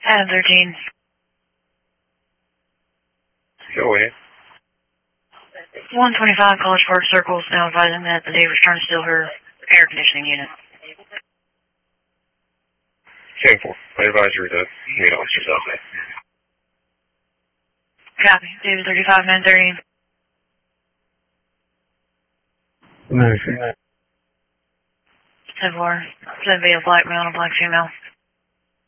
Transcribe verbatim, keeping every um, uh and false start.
Adam thirteen. Go ahead. one twenty-five College Park Circle is now advising that the day was trying to steal her air conditioning unit. ten four. I advise you to meet officers out there. Copy. David thirty-five, nine thirty. No, sure. ten four. ten B, a black male and a black female.